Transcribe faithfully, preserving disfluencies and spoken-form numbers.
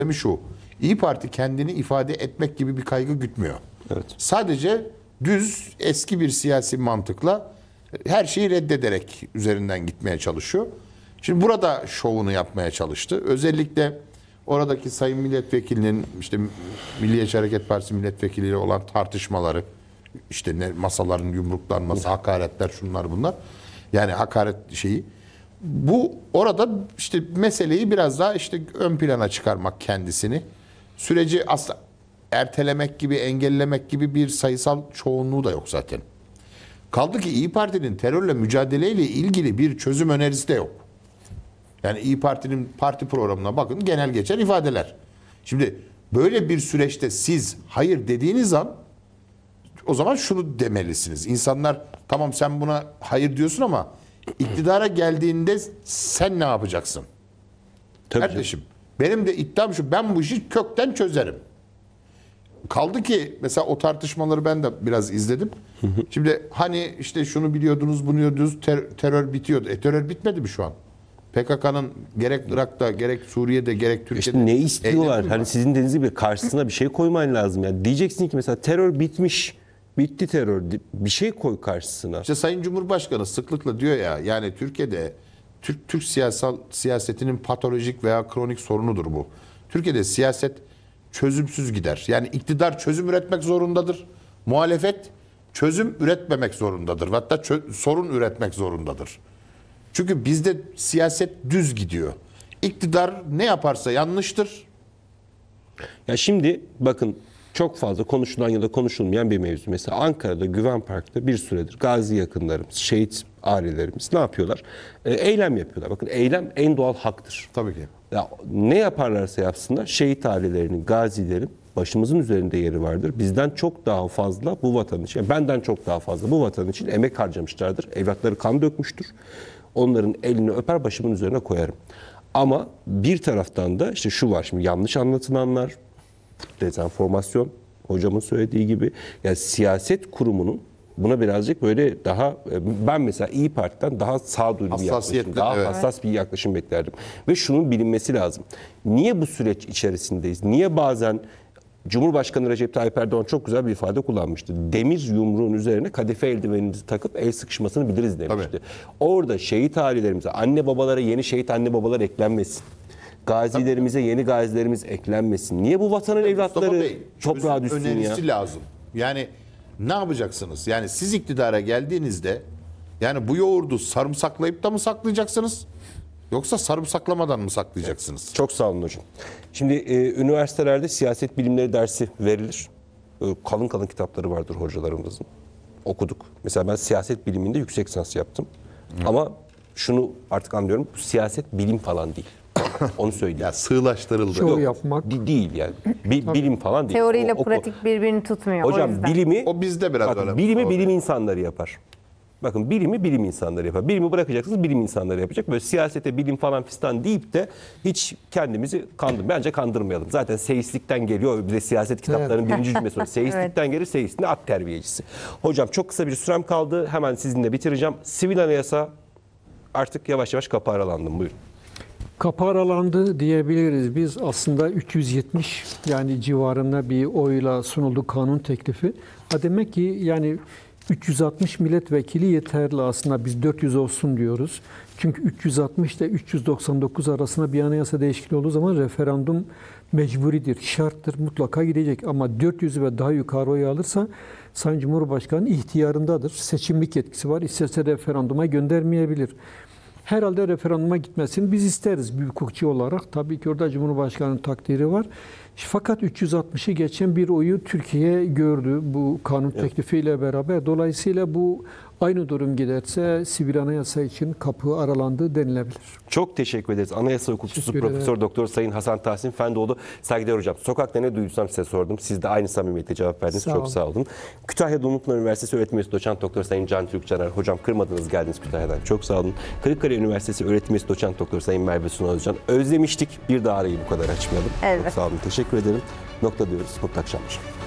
şu. İyi Parti kendini ifade etmek gibi bir kaygı gütmüyor. Evet. Sadece düz eski bir siyasi mantıkla her şeyi reddederek üzerinden gitmeye çalışıyor. Şimdi burada şovunu yapmaya çalıştı. Özellikle oradaki sayın milletvekilinin işte Milliyetçi Hareket Partisi milletvekiliyle olan tartışmaları, işte ne, masaların yumruklanması, hakaretler, şunlar bunlar. Yani hakaret şeyi. Bu orada işte meseleyi biraz daha işte ön plana çıkarmak kendisini. Süreci asla ertelemek gibi, engellemek gibi bir sayısal çoğunluğu da yok zaten. Kaldı ki İyi Parti'nin terörle mücadeleyle ilgili bir çözüm önerisi de yok. Yani İyi Parti'nin parti programına bakın, genel geçer ifadeler. Şimdi böyle bir süreçte siz hayır dediğiniz an o zaman şunu demelisiniz. İnsanlar tamam sen buna hayır diyorsun ama iktidara geldiğinde sen ne yapacaksın? Tabii Kardeşim benim de iddiam şu, ben bu işi kökten çözerim. Kaldı ki mesela o tartışmaları ben de biraz izledim. Şimdi hani işte şunu biliyordunuz, bunu biliyordunuz, ter- terör bitiyordu. E terör bitmedi mi şu an? P K K'nın gerek Irak'ta, gerek Suriye'de, gerek Türkiye'de... İşte ne istiyorlar? eylemleri Hani var. sizin dediğiniz gibi karşısına bir şey koyman lazım. Yani diyeceksin ki mesela terör bitmiş. Bitti terör. Bir şey koy karşısına. İşte Sayın Cumhurbaşkanı sıklıkla diyor ya, yani Türkiye'de Türk Türk siyasal siyasetinin patolojik veya kronik sorunudur bu. Türkiye'de siyaset çözümsüz gider. Yani iktidar çözüm üretmek zorundadır. Muhalefet çözüm üretmemek zorundadır. Hatta çö- sorun üretmek zorundadır. Çünkü bizde siyaset düz gidiyor. İktidar ne yaparsa yanlıştır. Ya şimdi bakın çok fazla konuşulan ya da konuşulmayan bir mevzu. Mesela Ankara'da Güven Park'ta bir süredir gazi yakınlarımız, şehit ailelerimiz ne yapıyorlar? E, eylem yapıyorlar. Bakın eylem en doğal haktır. Tabii ki. Ya, ne yaparlarsa yapsınlar şehit ailelerinin, gazilerin başımızın üzerinde yeri vardır. Bizden çok daha fazla bu vatan için, benden çok daha fazla bu vatan için emek harcamışlardır. Evlatları kan dökmüştür. Onların elini öper başımın üzerine koyarım. Ama bir taraftan da işte şu var, şimdi yanlış anlatılanlar, dezenformasyon, hocamın söylediği gibi, yani siyaset kurumunun buna birazcık böyle daha, ben mesela İyi Parti'den daha sağduyulu bir yaklaşım, daha evet. hassas bir yaklaşım beklerdim. Ve şunun bilinmesi lazım. Niye bu süreç içerisindeyiz? Niye bazen Cumhurbaşkanı Recep Tayyip Erdoğan çok güzel bir ifade kullanmıştı. Demir yumruğun üzerine kadife eldiveninizi takıp el sıkışmasını biliriz demişti. Tabii. Orada şehit ailelerimize, anne babalara yeni şehit anne babalar eklenmesin. Gazilerimize yeni gazilerimiz eklenmesin. Niye bu vatanın evlatları Bey, toprağa çözüm düşsün ya? önerisi lazım. Yani ne yapacaksınız? Yani siz iktidara geldiğinizde yani bu yoğurdu sarımsaklayıp da mı saklayacaksınız? Yoksa sarımsaklamadan mı saklayacaksınız? Çok sağ olun hocam. Şimdi e, üniversitelerde siyaset bilimleri dersi verilir. E, kalın kalın kitapları vardır hocalarımızın. Okuduk. Mesela ben siyaset biliminde yüksek lisans yaptım. Hı. Ama şunu artık anlıyorum. Bu siyaset bilim falan değil. Onu söyleyeyim. Ya sığlaştırıldı. Şov Yok. yapmak. Di- değil yani. Bi- bilim falan değil. Teoriyle O- o- pratik birbirini tutmuyor. o Hocam yüzden. bilimi O bizde biraz bakın, öyle. bilimi O- bilim insanları yapar. Bakın bilimi bilim insanları yapar. Bilimi bırakacaksınız, bilim insanları yapacak. Böyle siyasete bilim falan fistan deyip de hiç kendimizi kandır. Bence kandırmayalım. Zaten seyislikten geliyor. Bir de siyaset kitaplarının birinci cümlesi var. Seyislikten gelir, seyistin de at terbiyecisi. Hocam çok kısa bir sürem kaldı. Hemen sizinle bitireceğim. Sivil anayasa artık yavaş yavaş kapı aralandı. Buyurun. Kapı aralandı diyebiliriz. Biz aslında üç yüz yetmiş yani civarında bir oyla sunuldu kanun teklifi. Ha demek ki yani üç yüz altmış milletvekili yeterli aslında, biz dört yüz olsun diyoruz. Çünkü üç yüz altmış ile üç yüz doksan dokuz arasında bir anayasa değişikliği olduğu zaman referandum mecburidir, şarttır, mutlaka gidecek. Ama dört yüz ve daha yukarı oy alırsa Sayın Cumhurbaşkanı ihtiyarındadır. Seçimlik etkisi var. İsterse referanduma göndermeyebilir. Herhalde referanduma gitmesini biz isteriz bir hukukçu olarak. Tabii ki orada Cumhurbaşkanı'nın takdiri var. Fakat üç yüz altmışı geçen bir oyu Türkiye gördü bu kanun Evet. teklifiyle beraber. Dolayısıyla bu aynı durum giderse sivil anayasa için kapı aralandı denilebilir. Çok teşekkür ederiz. Anayasa hukukçusu Teşekkür ederim. Profesör Doktor Sayın Hasan Tahsin Fendoğlu. Saygıdeğer hocam. Sokakta ne duydusam size sordum. Siz de aynı samimiyetle cevap verdiniz. Sağ Çok olun. sağ olun. Kütahya Dumlupınar Üniversitesi Öğretim Üyesi Doçent Doktor Sayın Can Türk Caner. Hocam kırmadınız, geldiniz Kütahya'dan. Çok sağ olun. Kırıkkale Üniversitesi Öğretim Üyesi Doçent Doktor Sayın Merve Suna Özcan. Özlemiştik. Bir daha arayı bu kadar açmayalım. Evet. Çok sağ olun. Teşekkür ederim. Nokta diyoruz. Mutlu akşamlar.